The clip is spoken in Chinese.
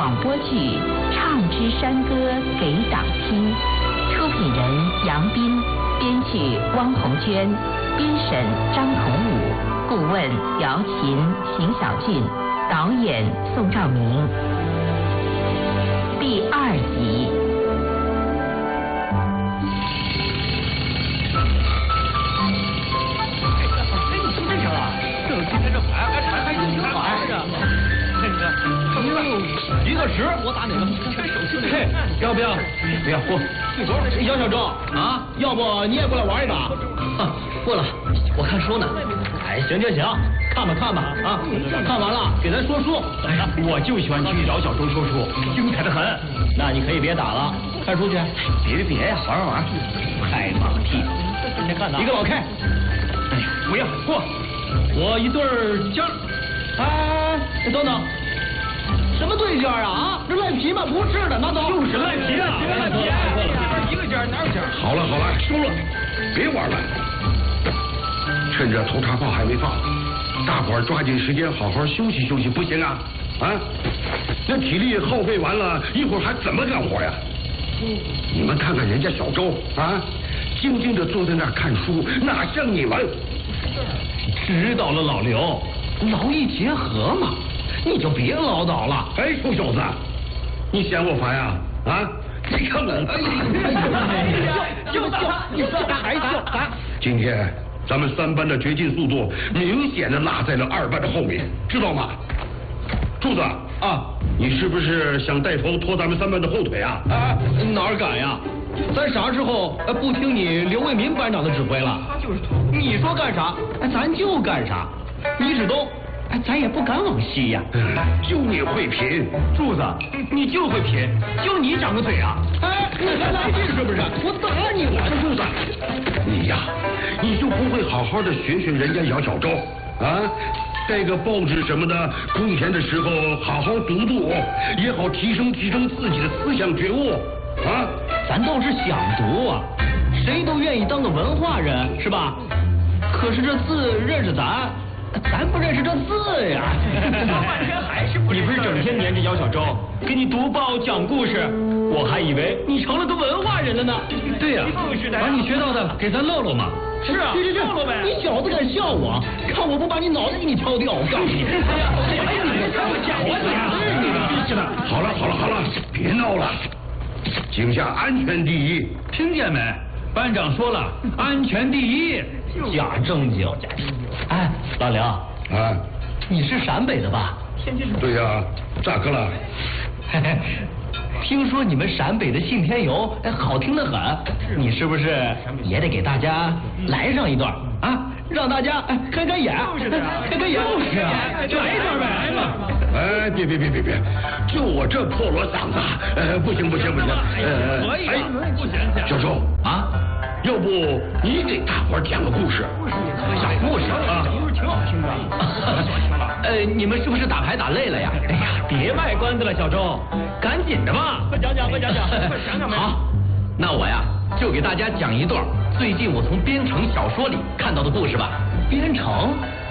广播剧《唱支山歌给党听》，出品人杨斌，编剧汪红娟，编审张同武，顾问姚琴、邢小俊，导演宋兆明。第2集。 一个10，我打哪个？嘿，要不要？不要，不。姚小周啊，要不你也过来玩一把？过了，我看书呢。哎，行，看吧啊，看完了给咱说书。我就喜欢听姚小周说书，精彩的很。那你可以别打了，看书去。别呀，玩，拍马屁。先看一个老 K。哎，不要过，我一对尖儿。哎，等等。什么对尖啊？这赖皮吗？不是的，那都就是赖皮啊！赖皮，一个尖哪有尖？ 好了，收了，别玩了。趁着头茶炮还没放，大伙儿抓紧时间好好休息休息，不行啊？那体力耗费完了，一会儿还怎么干活呀？你们看看人家小周啊，静静地坐在那儿看书，哪像你们？ 知道了，老刘，劳逸结合嘛。你就别唠叨了。 哎，臭小子，你嫌我烦呀？你看我！ 你还笑？ 今天咱们3班的决进速度明显的落在了2班的后面，知道吗？柱子啊，你是不是想带头拖咱们3班的后腿啊？ 哪敢呀！咱啥时候不听你刘卫民班长的指挥了？他就是拖。你说干啥，咱就干啥。你指东。咱也不敢往西呀。 就你会贫， 柱子，你就会贫，就你长个嘴啊！你还来劲是不是？我打你！ 柱子，你呀，你就不会好好的学人家姚小周啊？带个报纸什么的，空闲的时候好好读，也好提升自己的思想觉悟啊！ 咱倒是想读啊，谁都愿意当个文化人是吧？可是这字认识咱不认识这字呀！半天还是不。你不是整天黏着姚小周，给你读报讲故事，我还以为你成了个文化人了呢。对呀，把你学到的给咱唠唠嘛。是啊，唠唠呗。你小子敢笑我，看我不把你脑袋给你挑掉！我告诉你。你看我讲我好了，别闹了，井下安全第一， 听见没？班长说了，安全第一。假正经。哎，老刘你是陕北的吧？ 对呀，咋个了？ 听说你们陕北的信天游好听得很，你是不是也得给大家来上一段啊？让大家开眼，开眼。就是啊，来一段呗，来嘛。 别，就我这破锣嗓子，不行。可以，不行。小周啊。要不你给大伙讲个故事？ 讲故事啊，挺好听的。你们是不是打牌打累了呀？哎呀，别卖关子了，小周，赶紧的吧。快讲讲。好，那我呀就给大家讲一段最近我从编程小说里看到的故事吧。编程？